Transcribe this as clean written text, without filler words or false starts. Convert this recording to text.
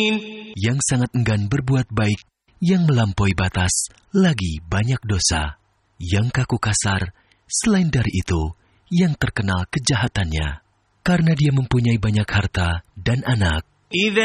Yang sangat enggan berbuat baik, yang melampaui batas, lagi banyak dosa. Yang kaku kasar, selain dari itu, yang terkenal kejahatannya, karena dia mempunyai banyak harta dan anak.